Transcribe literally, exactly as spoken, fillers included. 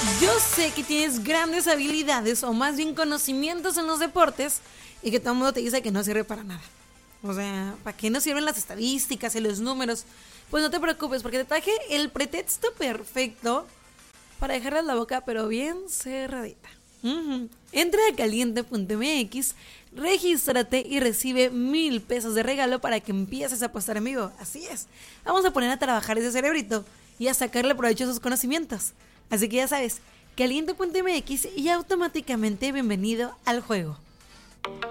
Yo sé que tienes grandes habilidades o más bien conocimientos en los deportes y que todo el mundo te dice que no sirve para nada. O sea, ¿para qué nos sirven las estadísticas y los números? Pues no te preocupes porque te traje el pretexto perfecto para dejarles la boca pero bien cerradita. Uh-huh. Entra a caliente punto m x, regístrate y recibe mil pesos de regalo para que empieces a apostar en vivo. Así es, vamos a poner a trabajar ese cerebrito y a sacarle provecho a sus conocimientos. Así que ya sabes, caliente punto m x y automáticamente bienvenido al juego.